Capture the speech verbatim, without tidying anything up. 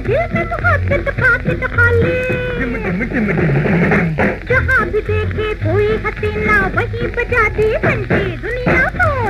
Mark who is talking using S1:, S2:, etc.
S1: दिल में मोहब्बत बात खाली। जहाँ भी देखे कोई हसीना वहीं बजा दी घंटी, दुनिया